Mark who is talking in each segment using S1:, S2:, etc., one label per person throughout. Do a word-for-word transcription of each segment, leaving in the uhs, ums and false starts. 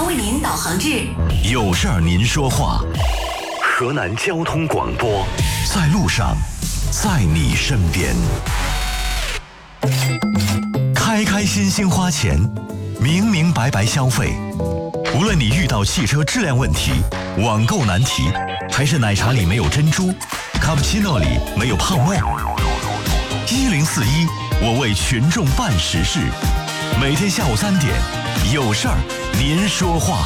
S1: 将为您导航至
S2: 有事儿您说话。河南交通广播，在路上，在你身边。开开心心花钱，明明白白消费。无论你遇到汽车质量问题、网购难题，还是奶茶里没有珍珠，卡布奇诺里没有泡沫，一零四一，我为群众办实事。每天下午三点，有事儿您说话。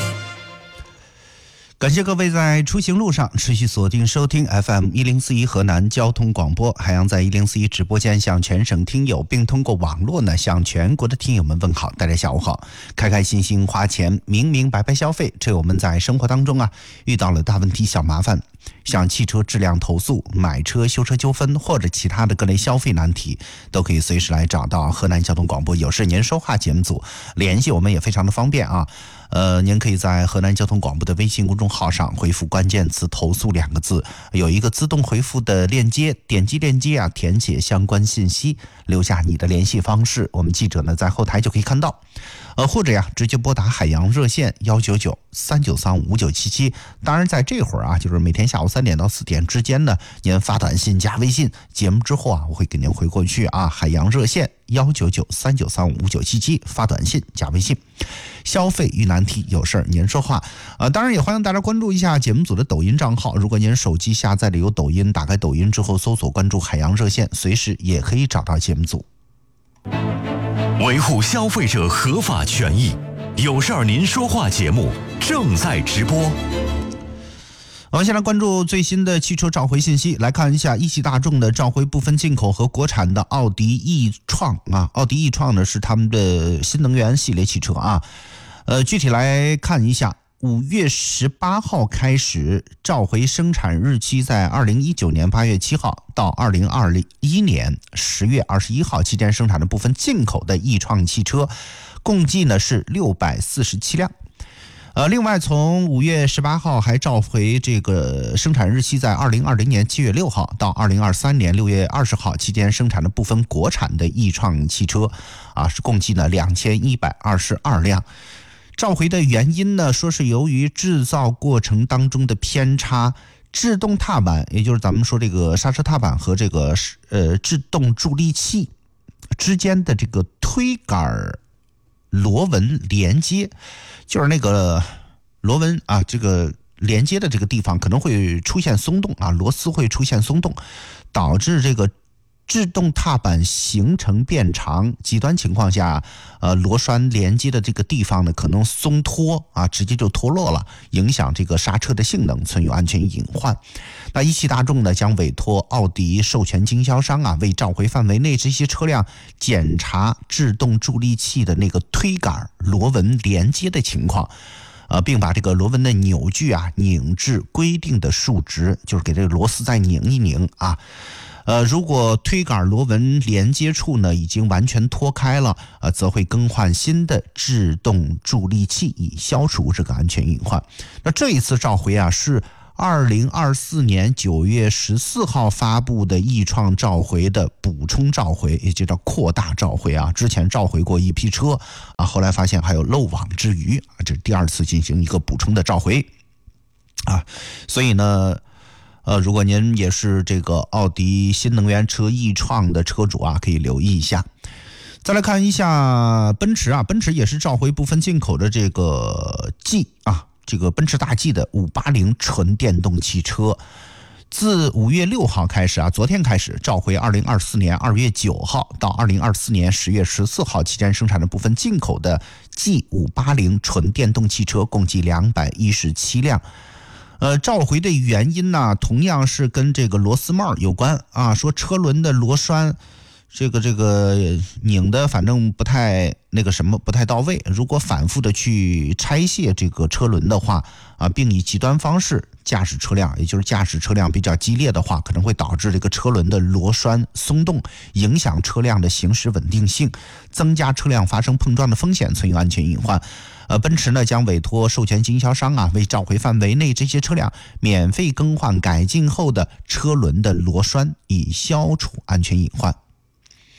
S3: 感谢各位在出行路上持续锁定收听 F M 一零四一河南交通广播，海洋在一零四一直播间向全省听友，并通过网络呢向全国的听友们问好，大家下午好。开开心心花钱，明明白白消费，这我们在生活当中啊遇到了大问题小麻烦，像汽车质量投诉、买车修车纠纷或者其他的各类消费难题，都可以随时来找到河南交通广播有事您说话节目组联系我们，也非常的方便啊。呃，您可以在河南交通广播的微信公众号上回复关键词投诉两个字，有一个自动回复的链接，点击链接啊，填写相关信息，留下你的联系方式，我们记者呢在后台就可以看到。呃，或者呀，直接拨打海洋热线幺九九三九三五九七七。当然，在这会儿啊，就是每天下午三点到四点之间呢，您发短信加微信，节目之后啊，我会给您回过去啊。海洋热线幺九九三九三五九七七，发短信加微信。消费遇难题，有事儿您说话。呃，当然也欢迎大家关注一下节目组的抖音账号。如果您手机下载了有抖音，打开抖音之后搜索关注海洋热线，随时也可以找到节目组。
S2: 维护消费者合法权益，有事儿您说话节目正在直播。
S3: 我们先来关注最新的汽车召回信息，来看一下一汽大众的召回部分进口和国产的奥迪 e 创啊，奥迪 e 创呢是他们的新能源系列汽车啊。呃，具体来看一下，五月十八号开始召回，生产日期在二零一九年八月七号到二零二一年十月二十一号期间生产的部分进口的 e 创汽车，共计呢是六百四十七辆。呃，另外从五月十八号还召回这个生产日期在二零二零年七月六号到二零二三年六月二十号期间生产的部分国产的 e 创汽车啊，是共计呢两千一百二十二辆。召回的原因呢，说是由于制造过程当中的偏差，制动踏板，也就是咱们说这个刹车踏板和这个呃制动助力器之间的这个推杆螺纹连接，就是那个螺纹啊，这个连接的这个地方可能会出现松动啊，螺丝会出现松动，导致这个制动踏板行程变长，极端情况下，呃，螺栓连接的这个地方呢可能松脱啊，直接就脱落了，影响这个刹车的性能，存有安全隐患。那一汽大众呢将委托奥迪授权经销商啊，为召回范围内这些车辆检查制动助力器的那个推杆螺纹连接的情况。呃，并把这个螺纹的扭矩啊拧至规定的数值，就是给这个螺丝再拧一拧啊。呃，如果推杆螺纹连接处呢已经完全脱开了，呃，则会更换新的制动助力器，以消除这个安全隐患。那这一次召回啊，是二零二四年九月十四号发布的 e 创召回的补充召回，也就叫扩大召回啊。之前召回过一批车啊，后来发现还有漏网之鱼啊，这是第二次进行一个补充的召回啊。所以呢，呃，如果您也是这个奥迪新能源车 e 创的车主啊，可以留意一下。再来看一下奔驰啊，奔驰也是召回部分进口的这个 G 啊。这个奔驰大 G 的五八零纯电动汽车，自五月六号开始啊，昨天开始召回二零二四年二月九号到二零二四年十月十四号期间生产的部分进口的 G 五八零纯电动汽车，共计两百一十七辆。呃，召回的原因呢，同样是跟这个螺丝帽有关啊，说车轮的螺栓这个这个拧的反正不太那个什么不太到位，如果反复的去拆卸这个车轮的话啊，并以极端方式驾驶车辆，也就是驾驶车辆比较激烈的话，可能会导致这个车轮的螺栓松动，影响车辆的行驶稳定性，增加车辆发生碰撞的风险，存有安全隐患。呃，奔驰呢将委托授权经销商啊，为召回范围内这些车辆免费更换改进后的车轮的螺栓，以消除安全隐患。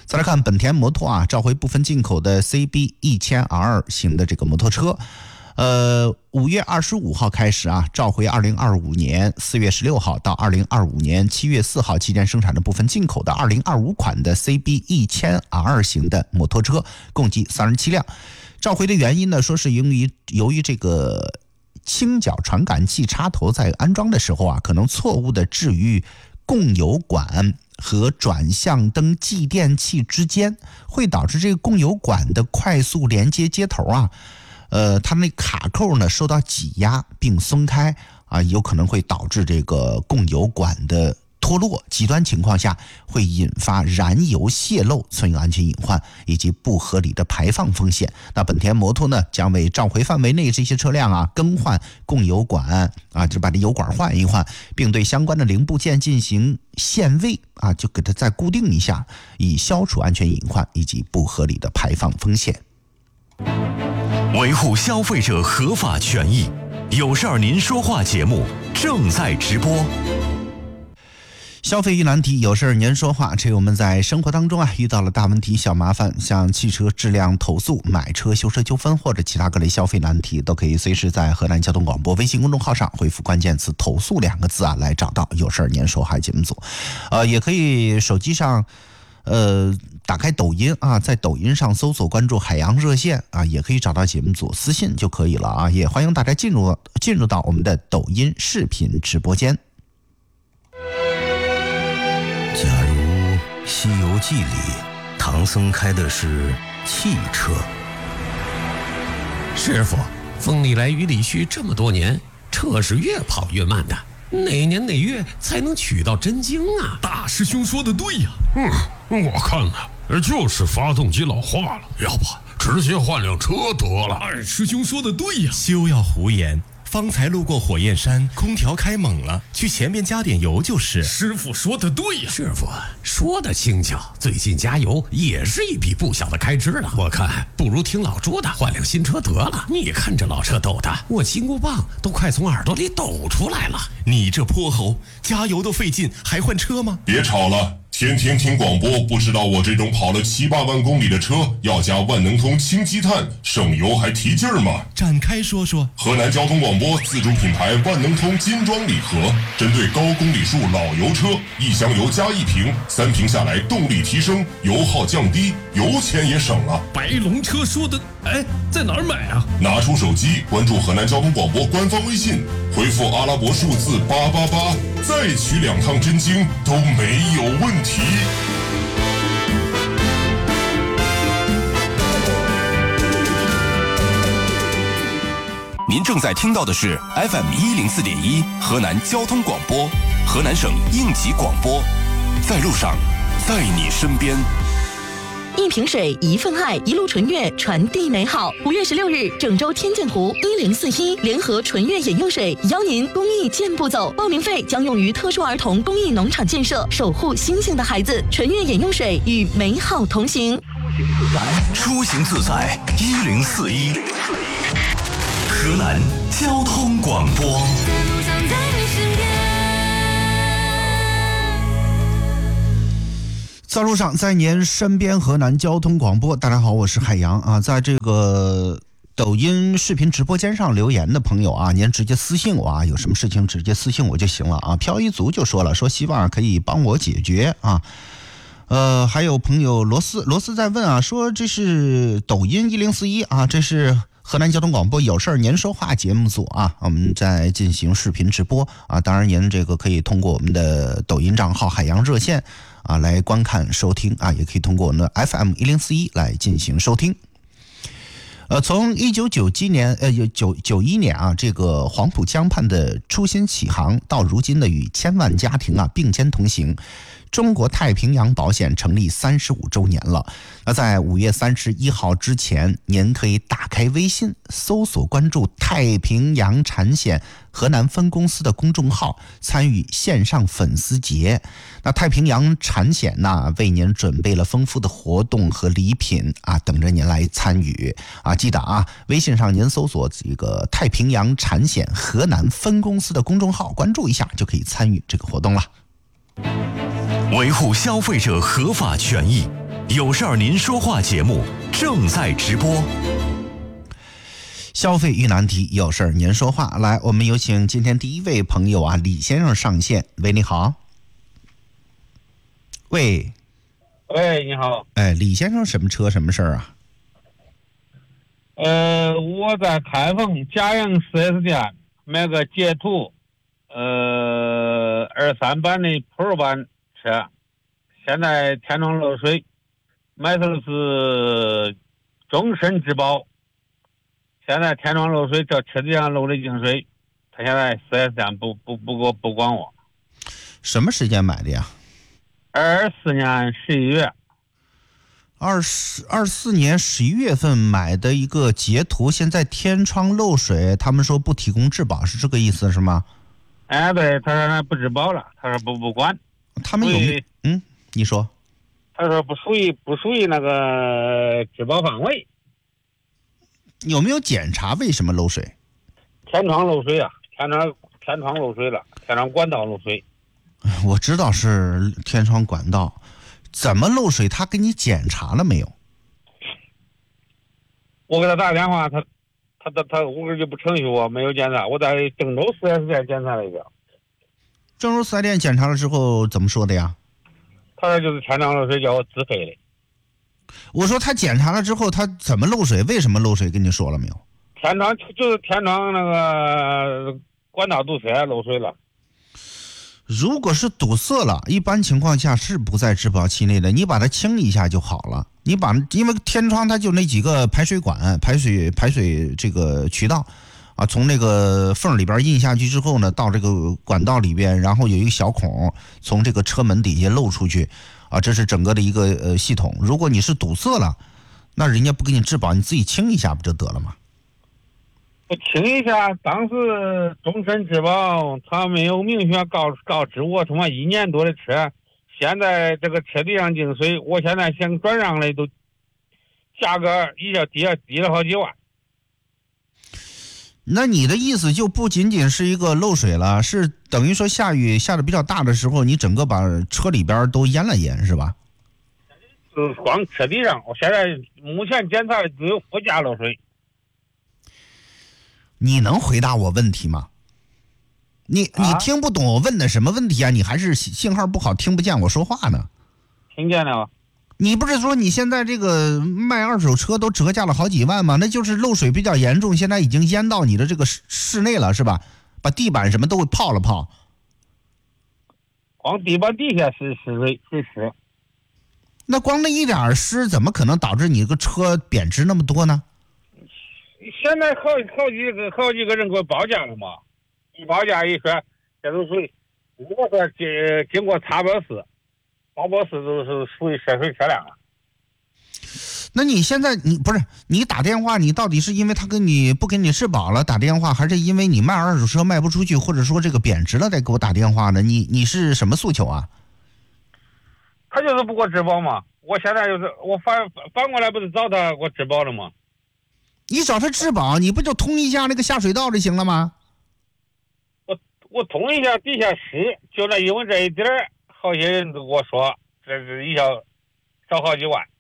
S3: 再来看本田摩托啊，召回部分进口的 C B 一千 R 型的这个摩托车。呃，五月二十五号开始啊，召回二零二五年四月十六号到二零二五年七月四号期间生产的部分进口的二零二五款的 C B 一千 R 型的摩托车，共计三十七辆。召回的原因呢，说是由于由于这个倾角传感器插头在安装的时候啊，可能错误的置于供油管和转向灯继电器之间，会导致这个供油管的快速连接接头啊。呃，它那卡扣呢受到挤压并松开啊，有可能会导致这个供油管的脱落，极端情况下会引发燃油泄漏、存有安全隐患以及不合理的排放风险。那本田摩托呢，将为召回范围内这些车辆啊更换供油管啊，就把这油管换一换，并对相关的零部件进行限位啊，就给它再固定一下，以消除安全隐患以及不合理的排放风险。
S2: 维护消费者合法权益，有事儿您说话节目正在直播。
S3: 消费一难题，有事儿您说话。这个我们在生活当中啊遇到了大问题、小麻烦，像汽车质量投诉、买车修车纠纷或者其他各类消费难题，都可以随时在河南交通广播微信公众号上回复关键词投诉两个字啊，来找到有事儿您说话节目组。呃，也可以手机上呃，打开抖音啊，在抖音上搜索关注海洋热线啊，也可以找到节目组，私信就可以了啊。也欢迎大家进入进入到我们的抖音视频直播间。
S1: 假如《西游记》里唐僧开的是汽车，
S4: 师傅，风里来雨里去这么多年，车是越跑越慢的，哪年哪月才能取到真经啊？
S5: 大师兄说的对呀。
S6: 嗯，我看呢，就是发动机老化了，要不直接换辆车得了。
S5: 二师兄说的对呀。
S7: 休要胡言，方才路过火焰山，空调开猛了，去前面加点油就是。
S5: 师傅说的对呀。
S4: 师傅说的轻巧，最近加油也是一笔不小的开支了。我看不如听老朱的，换辆新车得了。你看这老车抖的，我金箍棒都快从耳朵里抖出来了。
S7: 你这泼猴，加油都费劲，还换车吗？
S8: 别吵了。天天听广播，不知道我这种跑了七八万公里的车要加万能通氢积碳，省油还提劲儿吗？
S7: 展开说说。
S8: 河南交通广播自主品牌万能通金装礼盒，针对高公里数老油车，一箱油加一瓶，三瓶下来动力提升，油耗降低，油钱也省了。
S5: 白龙车说的，哎，在哪儿买啊？
S8: 拿出手机关注河南交通广播官方微信，回复阿拉伯数字八八八，再取两趟真经都没有问题。
S2: 您正在听到的是 F M 一零四点一河南交通广播，河南省应急广播，在路上，在你身边。
S9: 一瓶水，一份爱，一路纯悦，传递美好。五月十六日，郑州天剑湖一零四一联合纯悦饮用水邀您公益健步走，报名费将用于特殊儿童公益农场建设，守护星星的孩子。纯悦饮用水与美好同行。
S2: 出行自在一零四一，河南交通广播。
S3: 在路上，在您身边，河南交通广播。大家好，我是海洋啊。在这个抖音视频直播间上留言的朋友啊，您直接私信我啊，有什么事情直接私信我就行了啊。飘一族就说了，说希望可以帮我解决啊。呃，还有朋友罗斯，罗斯在问啊，说这是抖音一零四一啊，这是河南交通广播有事儿您说话节目组啊，我们在进行视频直播啊。当然，您这个可以通过我们的抖音账号海洋热线啊来观看收听啊，也可以通过我们的 F M 一零四一来进行收听。呃，从一九九七年呃九九一年啊，这个黄浦江畔的初心起航，到如今的与千万家庭啊并肩同行。中国太平洋保险成立三十五周年了。那在五月三十一号之前，您可以打开微信，搜索关注太平洋产险河南分公司的公众号，参与线上粉丝节。那太平洋产险呢，为您准备了丰富的活动和礼品啊，等着您来参与啊！记得啊，微信上您搜索这个太平洋产险河南分公司的公众号，关注一下就可以参与这个活动了。
S2: 维护消费者合法权益， 有事儿您说话节目正在直播。
S3: 消费遇难题，有事儿您说话。来，我们有请今天第一位朋友啊，李先生上线。喂，你好。喂，
S10: 喂，你好。
S3: 哎，李先生，什么车什么事儿啊？
S10: 呃，我在开封嘉应 四 S 店买个捷途，呃，二三版的 Pro 版车，现在天窗漏水，买的是终身质保。现在天窗漏水，这车底上漏的净水，他现在 四 S 店不不不不不管我。
S3: 什么时间买的呀？
S10: 二四年十一月。
S3: 二四二四年十一月份买的一个捷途，现在天窗漏水，他们说不提供质保，是这个意思是吗？
S10: 哎，对，他说不质保了，他说不不管。
S3: 他们有嗯，你说？
S10: 他说不属于不属于那个质保范围。
S3: 有没有检查为什么漏水？
S10: 天窗漏水啊，天窗天窗漏水了，天窗管道漏水。
S3: 我知道是天窗管道，怎么漏水？他给你检查了没有？
S10: 我给他打电话，他他他他屋里就不程序我，没有检查。我在郑州 四 S 店检查了一个。
S3: 郑州四 S 店检查了之后怎么说的呀？
S10: 他说就是天窗漏水，叫我自费的。
S3: 我说他检查了之后，他怎么漏水？为什么漏水？跟你说了没有？
S10: 天窗就是天窗那个管道堵塞漏水了。
S3: 如果是堵塞了，一般情况下是不在质保期内的，你把它清一下就好了。你把因为天窗它就那几个排水管、排水排水这个渠道啊，从那个缝里边印下去之后呢，到这个管道里边，然后有一个小孔从这个车门底下漏出去。啊，这是整个的一个呃系统。如果你是堵塞了，那人家不给你质保，你自己清一下不就得了吗？
S10: 我清一下，当时终身质保，他没有明确告告知我他妈一年多的车，现在这个车底上进水，我现在想转让的都价格一下低了低了好几万。
S3: 那你的意思就不仅仅是一个漏水了，是等于说下雨下的比较大的时候，你整个把车里边都淹了淹，是吧？
S10: 就是光车底上，我现在目前检查的只有副驾漏水。
S3: 你能回答我问题吗？你你听不懂我问的什么问题啊？你还是信号不好听不见我说话呢？
S10: 听见了。
S3: 你不是说你现在这个卖二手车都折价了好几万吗？那就是漏水比较严重，现在已经淹到你的这个室室内了，是吧？把地板什么都泡了泡。
S10: 光地板底下是湿水是湿。
S3: 那光那一点湿，怎么可能导致你这个车贬值那么多呢？
S10: 现在好好几个好几个人给我报价了嘛，一报价一说这都属于，如果说经经过查标试。查标试都是属于涉水车辆了。
S3: 那你现在你不是你打电话，你到底是因为他跟你不给你质保了打电话，还是因为你卖二手车卖不出去，或者说这个贬值了再给我打电话呢？你你是什么诉求啊？
S10: 他就是不给我质保嘛，我现在就是我反反过来不是找他给我质保了吗？
S3: 你找他质保，你不就通一下那个下水道就行了吗？
S10: 我我通一下底下湿，就那因为这一点儿。好些人都跟我说，这是一下少好几万。